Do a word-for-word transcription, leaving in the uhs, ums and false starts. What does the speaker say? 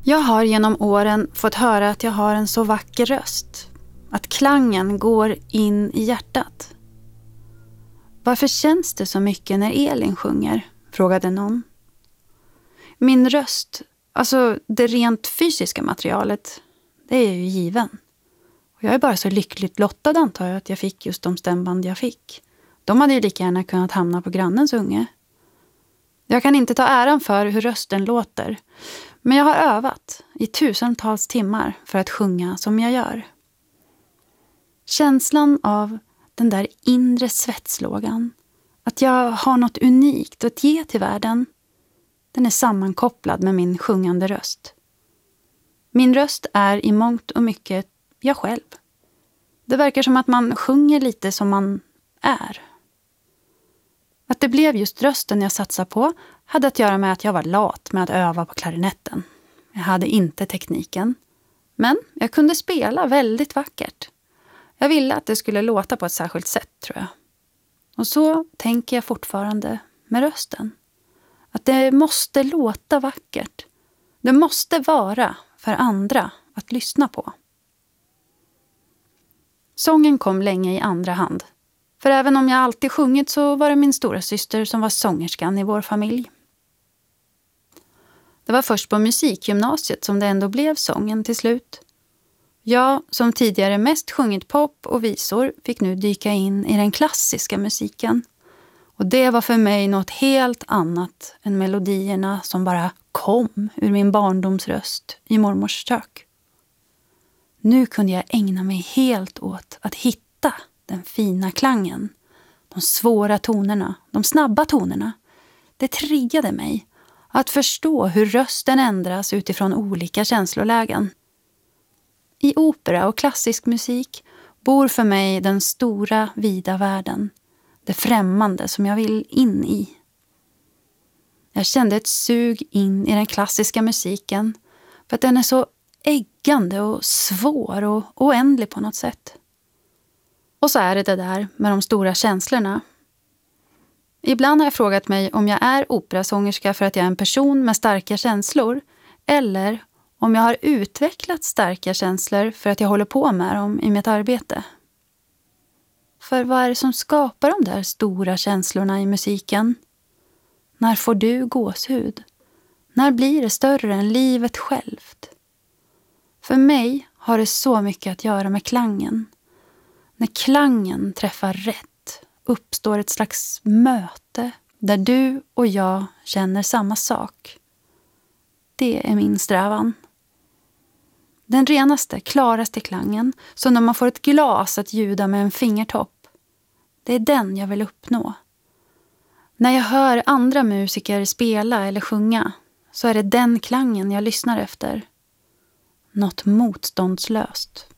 Jag har genom åren fått höra att jag har en så vacker röst. Att klangen går in i hjärtat. Varför känns det så mycket när Elin sjunger? Frågade någon. Min röst, alltså det rent fysiska materialet, det är ju given. Och jag är bara så lyckligt lottad antar jag att jag fick just de stämband jag fick. De hade ju lika gärna kunnat hamna på grannens unge. Jag kan inte ta äran för hur rösten låter. Men jag har övat i tusentals timmar för att sjunga som jag gör. Känslan av den där inre svetslågan. Att jag har något unikt att ge till världen. Den är sammankopplad med min sjungande röst. Min röst är i mångt och mycket jag själv. Det verkar som att man sjunger lite som man är. Att det blev just rösten jag satsade på hade att göra med att jag var lat med att öva på klarinetten. Jag hade inte tekniken. Men jag kunde spela väldigt vackert. Jag ville att det skulle låta på ett särskilt sätt tror jag. Och så tänker jag fortfarande med rösten. Att det måste låta vackert. Det måste vara för andra att lyssna på. Sången kom länge i andra hand. För även om jag alltid sjungit så var det min stora syster som var sångerskan i vår familj. Det var först på musikgymnasiet som det ändå blev sången till slut. Jag, som tidigare mest sjungit pop och visor, fick nu dyka in i den klassiska musiken. Och det var för mig något helt annat än melodierna som bara kom ur min barndomsröst i mormors kök. Nu kunde jag ägna mig helt åt att hitta den fina klangen. De svåra tonerna, de snabba tonerna. Det triggade mig att förstå hur rösten ändras utifrån olika känslolägen. I opera och klassisk musik bor för mig den stora, vida världen. Det främmande som jag vill in i. Jag kände ett sug in i den klassiska musiken för att den är så äggande och svår och oändlig på något sätt. Och så är det det där med de stora känslorna. Ibland har jag frågat mig om jag är operasångerska för att jag är en person med starka känslor eller om jag har utvecklat starka känslor för att jag håller på med dem i mitt arbete. För vad är det som skapar de där stora känslorna i musiken? När får du gåshud? När blir det större än livet självt? För mig har det så mycket att göra med klangen. När klangen träffar rätt uppstår ett slags möte där du och jag känner samma sak. Det är min strävan. Den renaste, klaraste klangen, som när man får ett glas att ljuda med en fingertopp. Det är den jag vill uppnå. När jag hör andra musiker spela eller sjunga så är det den klangen jag lyssnar efter. Något motståndslöst.